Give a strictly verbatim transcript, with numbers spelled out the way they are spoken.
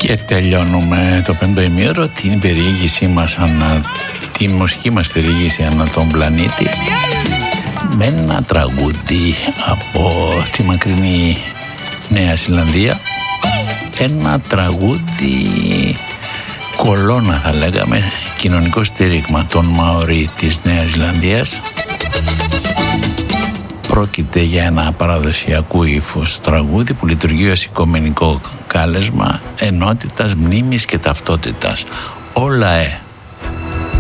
Και τελειώνουμε το πέμπτο ημίωρο την περιήγησή μας ανά, τη μουσική μας περιήγηση ανά τον πλανήτη με ένα τραγούδι από τη μακρινή Νέα Ζηλανδία, ένα τραγούδι κολόνα θα λέγαμε, κοινωνικό στήριγμα των Μαορί της Νέας Ζηλανδίας. Πρόκειται για ένα παραδοσιακού ύφους τραγούδι που λειτουργεί ως οικομενικό κάλεσμα ενότητας, μνήμης και ταυτότητας. Όλα ε.